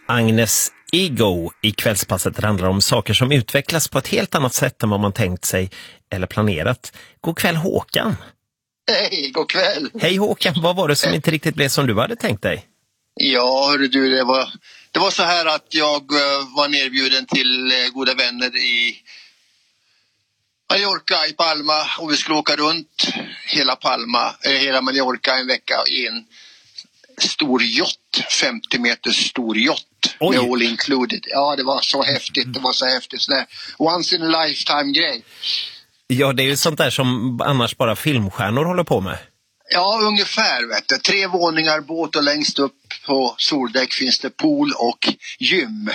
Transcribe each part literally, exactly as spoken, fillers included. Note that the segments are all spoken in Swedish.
Agnes Ego i kvällspasset handlar om saker som utvecklas på ett helt annat sätt än vad man tänkt sig eller planerat. God kväll Håkan. Hej, god kväll. Hej Håkan, vad var det som inte riktigt blev som du hade tänkt dig? Ja, hörru du, det var, det var så här att jag uh, var erbjuden till uh, goda vänner i Mallorca, i Palma, och vi skulle åka runt hela Palma, äh, hela Mallorca en vecka i en stor yacht, femtio meter stor yacht. Oj. Med all included. Ja, det var så häftigt, det var så häftigt. Sån där once in a lifetime grej. Ja, det är ju sånt där som annars bara filmstjärnor håller på med. Ja, ungefär, vet du. Tre våningar, båt, och längst upp på soldäck finns det pool och gym.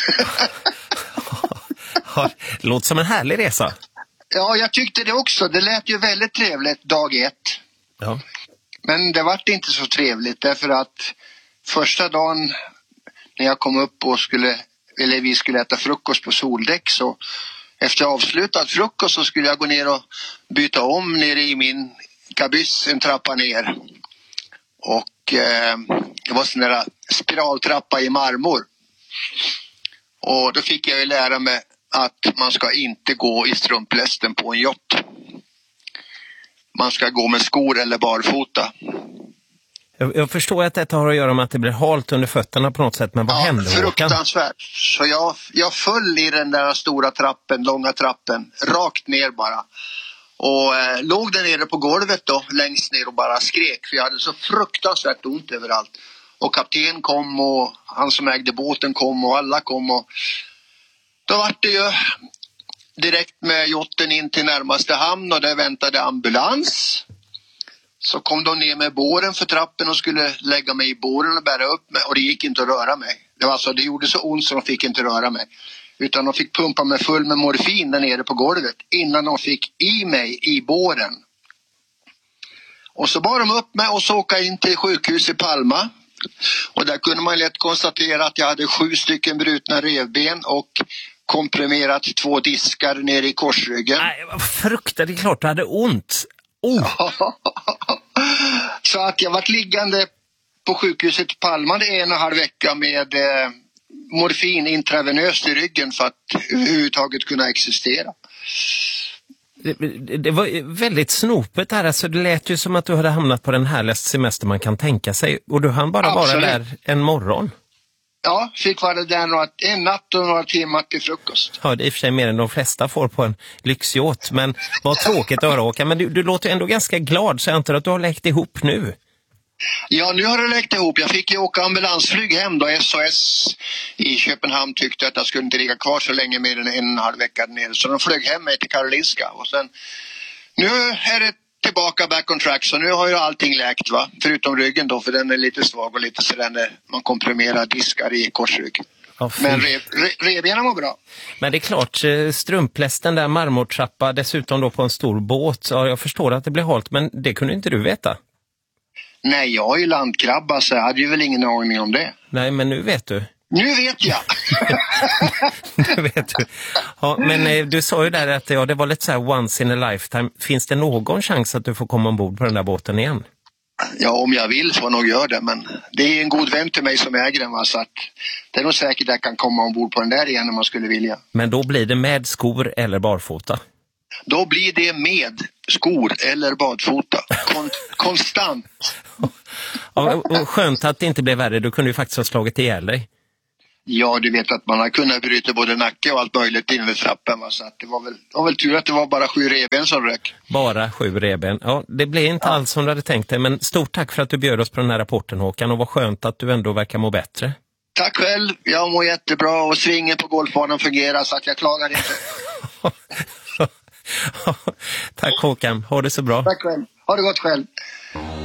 Ja, det låter som en härlig resa. Ja, jag tyckte det också. Det lät ju väldigt trevligt dag ett. Ja. Men det var inte så trevligt därför att första dagen när jag kom upp och skulle, eller vi skulle äta frukost på soldäck, så efter avslutad frukost så skulle jag gå ner och byta om nere i min kabyss en trappa ner. Och eh, det var sån där spiraltrappa i marmor. Och då fick jag ju lära mig att man ska inte gå i strumplästen på en yacht. Man ska gå med skor eller barfota. Jag, jag förstår att detta har att göra med att det blir halt under fötterna på något sätt, men vad ja, hände? Fruktansvärt. Så jag, jag föll i den där stora trappen, långa trappen, rakt ner bara. Och eh, låg där nere på golvet då, längst ner och bara skrek. För jag hade så fruktansvärt ont överallt. Och kapten kom och han som ägde båten kom och alla kom. Och då var det ju direkt med jotten in till närmaste hamn och där väntade ambulans. Så kom de ner med båren för trappen och skulle lägga mig i båren och bära upp mig. Och det gick inte att röra mig. Det var alltså, det gjorde så ont så de fick inte röra mig. Utan de fick pumpa mig full med morfin där nere på golvet innan de fick i mig i båren. Och så bar de upp mig och så åka in till sjukhus i Palma. Och där kunde man lätt konstatera att jag hade sju stycken brutna revben och komprimerat två diskar nere i korsryggen. Nej, vad fruktansvärt, det är klart du hade ont. Oh. Så att jag varit liggande på sjukhuset i Palma det en och en halv vecka med eh, morfin intravenöst i ryggen för att överhuvudtaget kunna existera. Det, det var väldigt snopet här, alltså det lät ju som att du hade hamnat på den härligaste semester man kan tänka sig, och du hann bara vara där en morgon. Ja, fick vara där några, en natt och några timmar till frukost. Ja, det är i och för sig mer än de flesta får på en lyxjåt, men vad tråkigt att åka. Men du, du låter ändå ganska glad, så jag antar att du har läkt ihop nu. Ja, nu har det läkt ihop. Jag fick ju åka ambulansflyg hem då. S O S i Köpenhamn tyckte att jag skulle inte ligga kvar så länge mer än en och en halv vecka ner. Så de flög hem mig till Karolinska. Och sen, nu är det tillbaka back on track, så nu har ju allting läkt, va? Förutom ryggen då, för den är lite svag och lite sådär när man komprimerar diskar i korsrygg. Oh, men rev, re, revbenen var bra. Men det är klart, strumplästen där, marmortrappa, dessutom då på en stor båt. Ja, jag förstår att det blir halt, men det kunde inte du veta. Nej, jag är ju landkrabba så jag hade ju väl ingen aning om det. Nej, men nu vet du. Nu vet jag! Nu vet du. Ja, men eh, du sa ju där att ja, det var lite så här once in a lifetime. Finns det någon chans att du får komma ombord på den där båten igen? Ja, om jag vill så nog gör det, men det är en god vän till mig som äger den, va? Så att det är nog säkert att jag kan komma ombord på den där igen om man skulle vilja. Men då blir det med skor eller barfota? Då blir det med skor eller badfota. Kon- konstant. Ja, och skönt att det inte blev värre. Du kunde ju faktiskt ha slagit ihjäl dig. Ja, du vet att man har kunnat bryta både nacke och allt möjligt in vid trappen. Va? Så att det, var väl, det var väl tur att det var bara sju reben som rök. Bara sju reben. Ja, det blev inte ja. alls som du hade tänkt dig. Men stort tack för att du bjöd oss på den här rapporten, Håkan. Och vad skönt att du ändå verkar må bättre. Tack själv. Jag mår jättebra och svingen på golfbanan fungerar så att jag klagar inte. Tack Håkan. Ha det så bra. Tack själv. Ha det gott själv.